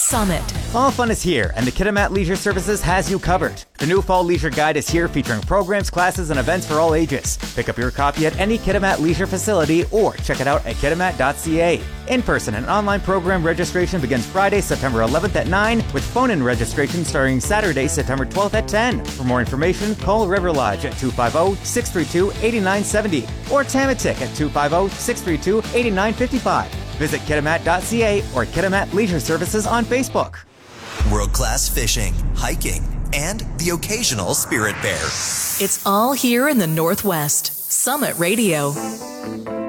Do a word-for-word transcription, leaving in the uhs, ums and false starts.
Summit. Fall fun is here, and the Kitimat Leisure Services has you covered. The new Fall Leisure Guide is here, featuring programs, classes, and events for all ages. Pick up your copy at any Kitimat Leisure facility or check it out at kitimat dot c a. In-person and online program registration begins Friday, September eleventh at nine, with phone-in registration starting Saturday, September twelfth at ten. For more information, call River Lodge at two five zero, six three two, eight nine seven zero or Tamatik at two five zero, six three two, eight nine five five. Visit kitimat dot c a or Kitimat Leisure Services on Facebook. World-class fishing, hiking, and the occasional spirit bear. It's all here in the Northwest. Summit Radio.